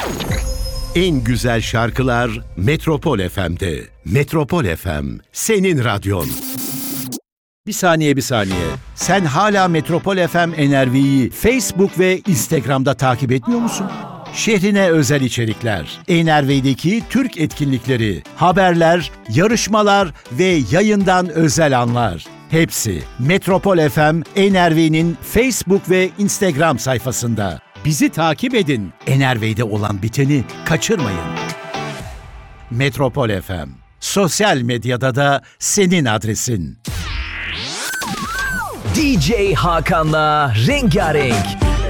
En güzel şarkılar Metropol FM'de. Metropol FM, senin radyon. Bir saniye. Sen hala Metropol FM NRV'yi Facebook ve Instagram'da takip etmiyor musun? Şehrine özel içerikler, NRV'deki Türk etkinlikleri, haberler, yarışmalar ve yayından özel anlar. Hepsi Metropol FM NRV'nin Facebook ve Instagram sayfasında. Bizi takip edin. NRV'de olan biteni kaçırmayın. Metropol FM. Sosyal medyada da senin adresin. DJ Hakan'la Rengarenk.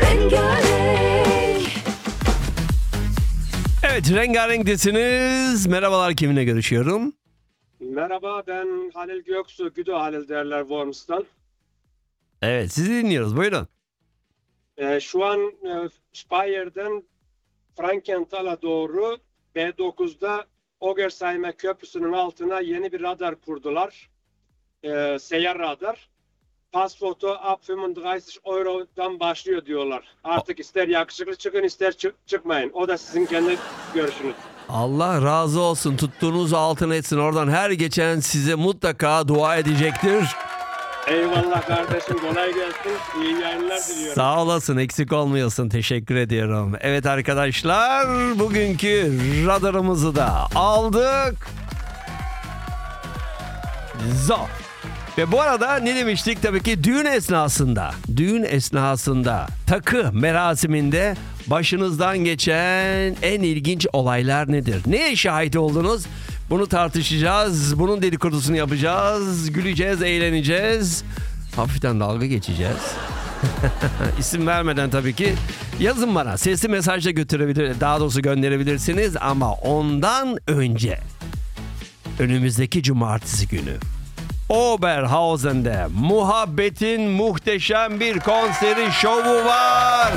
Evet, Rengarenk'tesiniz. Merhabalar, kiminle görüşüyorum? Merhaba, ben Halil Göksu, Güdo Halil derler Worms'tan. Evet, sizi dinliyoruz. Buyurun. Şu an Speier'den Frankenthal'a doğru B9'da Ogersheim'e köprüsünün altına yeni bir radar kurdular. Seyyar radar. Passfoto ab 35 Euro'dan başlıyor diyorlar. Artık ister yakışıklı çıkın ister çıkmayın. O da sizin kendi görüşünüz. Allah razı olsun. Tuttuğunuz altın etsin. Oradan her geçen size mutlaka dua edecektir. Eyvallah kardeşim, kolay gelsin. İyi yayınlar diliyorum. Sağ olasın, eksik olmuyorsun. Teşekkür ediyorum. Evet arkadaşlar, bugünkü radarımızı da aldık. Zor. Ve bu arada ne demiştik? Tabii ki düğün esnasında takı merasiminde başınızdan geçen en ilginç olaylar nedir? Neye şahit oldunuz? Bunu tartışacağız, bunun dedikodusunu yapacağız, güleceğiz, eğleneceğiz, hafiften dalga geçeceğiz. İsim vermeden tabii ki yazın bana, sesli mesajla daha doğrusu gönderebilirsiniz ama ondan önce önümüzdeki cumartesi günü Oberhausen'de Muhabbet'in muhteşem bir konseri, şovu var.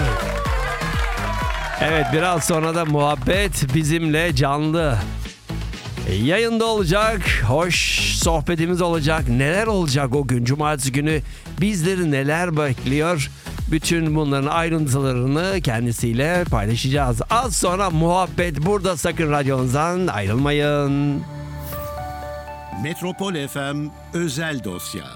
Evet, biraz sonra da Muhabbet bizimle canlı yayında olacak. Hoş sohbetimiz olacak. Neler olacak o gün, cumartesi günü? Bizleri neler bekliyor? Bütün bunların ayrıntılarını kendisiyle paylaşacağız. Az sonra Muhabbet burada, sakın radyonuzdan ayrılmayın. Metropol FM özel dosya.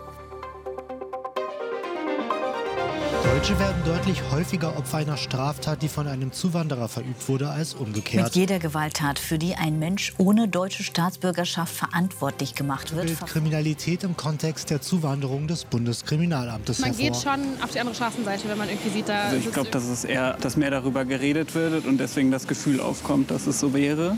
Deutsche werden deutlich häufiger Opfer einer Straftat, die von einem Zuwanderer verübt wurde, als umgekehrt. Mit jeder Gewalttat, für die ein Mensch ohne deutsche Staatsbürgerschaft verantwortlich gemacht wird. Kriminalität im Kontext der Zuwanderung des Bundeskriminalamtes Man hervor. geht schon auf die andere Straßenseite, wenn man irgendwie sieht, da Also ich glaube, dass es eher, dass mehr darüber geredet wird und deswegen das Gefühl aufkommt, dass es so wäre.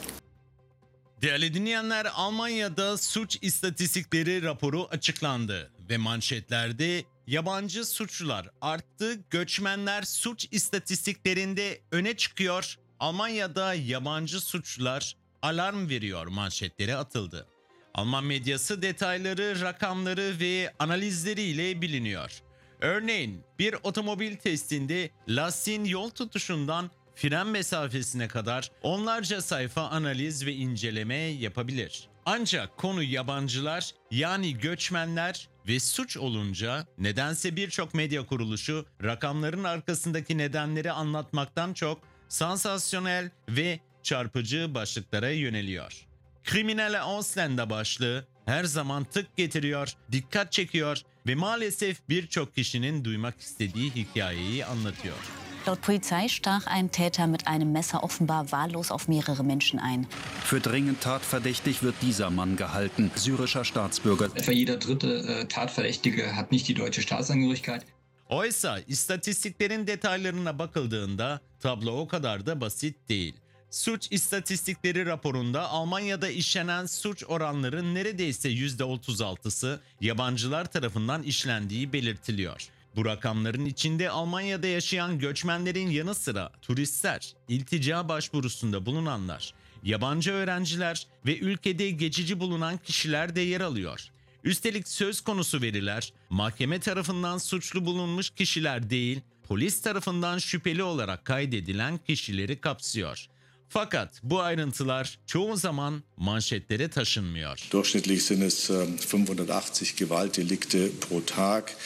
Değerli dinleyenler, Almanya'da suç istatistikleri raporu açıklandı ve manşetlerde yabancı suçlular arttı, göçmenler suç istatistiklerinde öne çıkıyor. Almanya'da yabancı suçlular alarm veriyor manşetleri atıldı. Alman medyası detayları, rakamları ve analizleriyle biliniyor. Örneğin bir otomobil testinde lastiğin yol tutuşundan fren mesafesine kadar onlarca sayfa analiz ve inceleme yapabilir. Ancak konu yabancılar, yani göçmenler ve suç olunca nedense birçok medya kuruluşu rakamların arkasındaki nedenleri anlatmaktan çok sansasyonel ve çarpıcı başlıklara yöneliyor. Kriminelle Ausländer başlığı her zaman tık getiriyor, dikkat çekiyor ve maalesef birçok kişinin duymak istediği hikayeyi anlatıyor. Laut Polizei stach ein Täter mit einem Messer offenbar wahllos auf mehrere Menschen ein. Für dringend tatverdächtig wird dieser Mann gehalten, syrischer Staatsbürger. Etwa jeder dritte Tatverdächtige hat nicht die deutsche Staatsangehörigkeit. Oysa istatistiklerin detaylarına bakıldığında tablo o kadar da basit değil. Suç istatistikleri raporunda Almanya'da işlenen suç oranların neredeyse %36'sı yabancılar tarafından işlendiği belirtiliyor. Bu rakamların içinde Almanya'da yaşayan göçmenlerin yanı sıra turistler, iltica başvurusunda bulunanlar, yabancı öğrenciler ve ülkede geçici bulunan kişiler de yer alıyor. Üstelik söz konusu veriler mahkeme tarafından suçlu bulunmuş kişiler değil, polis tarafından şüpheli olarak kaydedilen kişileri kapsıyor. Fakat bu ayrıntılar çoğu zaman manşetlere taşınmıyor. Durchschnittlich sind es 580 Gewaltdelikte pro Tag.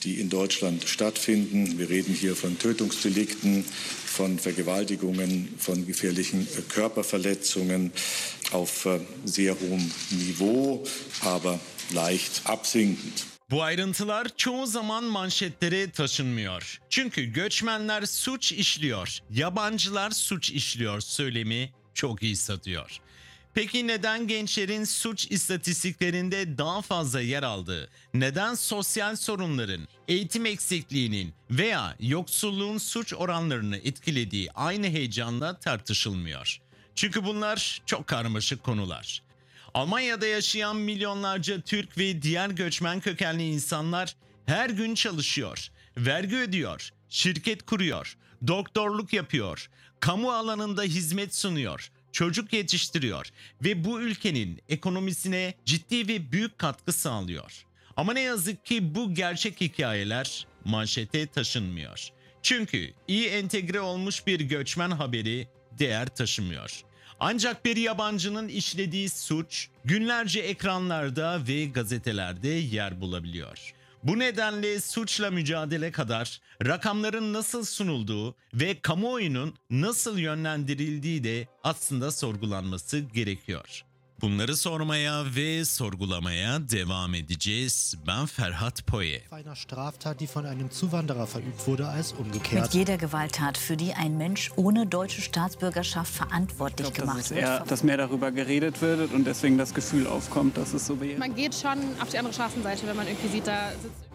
die in Deutschland stattfinden. Wir reden hier von Tötungsdelikten, von Vergewaltigungen, von gefährlichen Körperverletzungen auf sehr hohem Niveau, aber leicht absinkend. Bu ayrıntılar çoğu zaman manşetlere taşınmıyor. Çünkü göçmenler suç işliyor, yabancılar suç işliyor söylemi çok iyi satıyor. Peki neden gençlerin suç istatistiklerinde daha fazla yer aldığı, neden sosyal sorunların, eğitim eksikliğinin veya yoksulluğun suç oranlarını etkilediği aynı heyecanla tartışılmıyor? Çünkü bunlar çok karmaşık konular. Almanya'da yaşayan milyonlarca Türk ve diğer göçmen kökenli insanlar her gün çalışıyor, vergi ödüyor, şirket kuruyor, doktorluk yapıyor, kamu alanında hizmet sunuyor, çocuk yetiştiriyor ve bu ülkenin ekonomisine ciddi ve büyük katkı sağlıyor. Ama ne yazık ki bu gerçek hikayeler manşete taşınmıyor. Çünkü iyi entegre olmuş bir göçmen haberi değer taşımıyor. Ancak bir yabancının işlediği suç günlerce ekranlarda ve gazetelerde yer bulabiliyor. Bu nedenle suçla mücadele kadar rakamların nasıl sunulduğu ve kamuoyunun nasıl yönlendirildiği de aslında sorgulanması gerekiyor. Bunları sormaya ve sorgulamaya devam edeceğiz. Ben Ferhat Poye. Einer Straftat, die von einem Zuwanderer verübt wurde, als umgekehrt. Mit jeder Gewalttat, für die ein Mensch ohne deutsche Staatsbürgerschaft verantwortlich gemacht wird. Dass mehr darüber geredet wird und deswegen das Gefühl aufkommt, dass es so wäre. Man geht schon auf die andere Straßenseite, wenn man irgendwie sieht, da sitzt.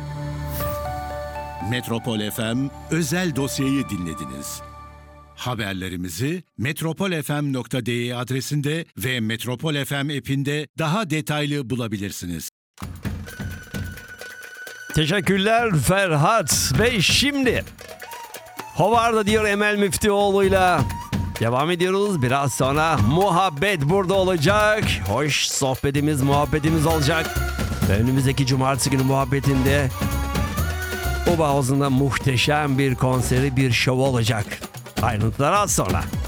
Metropol FM özel dosyayı dinlediniz. Haberlerimizi metropolfm.de adresinde ve Metropol FM app'inde daha detaylı bulabilirsiniz. Teşekkürler Ferhat. Ve şimdi Hovarda diyor Emel Müftüoğlu'yla devam ediyoruz. Biraz sonra muhabbet burada olacak. Hoş sohbetimiz, muhabbetimiz olacak. Ve önümüzdeki cumartesi günü muhabbetinde Oberhausen'da muhteşem bir konseri, bir şov olacak. Ayrıntılar az sonra.